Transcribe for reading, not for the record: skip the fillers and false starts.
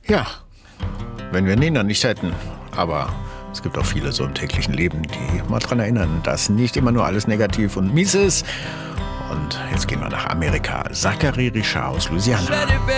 Ja, wenn wir Nena nicht hätten. Aber es gibt auch viele so im täglichen Leben, die mal dran erinnern, dass nicht immer nur alles negativ und mies ist. Und jetzt gehen wir nach Amerika. Zachary Richard aus Louisiana.